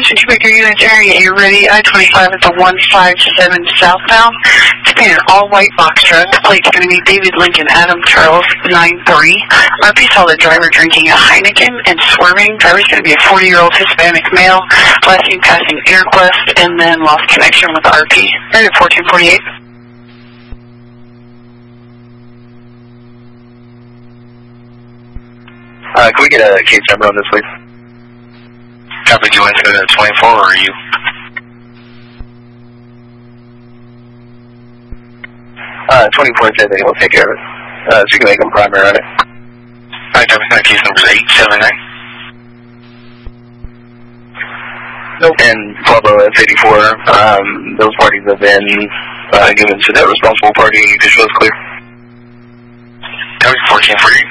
Attention Baker units area, you're ready. I-25 at the 157 southbound. It's being an all-white box truck. The plate's going to be David Lincoln Adam Charles 93. RP saw the driver drinking a Heineken and swerving. Driver's going to be a 40-year-old Hispanic male. Last seen passing AirQuest and then lost connection with RP. Area 1448. Can we get a case number on this, please? Copy, do you want to go to 24 or are you? Uh, 24 said they will take care of it. So you can make them primary on it. Alright, copy, case number is 879. Nope. And Pueblo S84, those parties have been given to that responsible party. You can show us clear. Copy, 1448.